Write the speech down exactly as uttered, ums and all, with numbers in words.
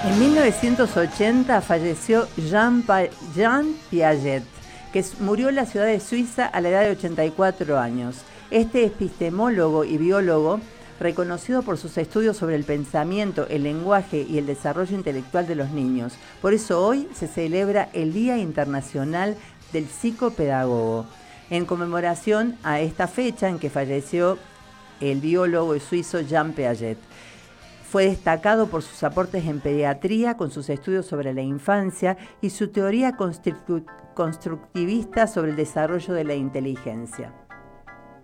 En mil novecientos ochenta falleció Jean, pa Jean Piaget, que murió en la ciudad de Suiza a la edad de ochenta y cuatro años. Este epistemólogo y biólogo, reconocido por sus estudios sobre el pensamiento, el lenguaje y el desarrollo intelectual de los niños. Por eso hoy se celebra el Día Internacional del Psicopedagogo, en conmemoración a esta fecha en que falleció el biólogo suizo Jean Piaget. Fue destacado por sus aportes en pediatría con sus estudios sobre la infancia y su teoría constructivista sobre el desarrollo de la inteligencia.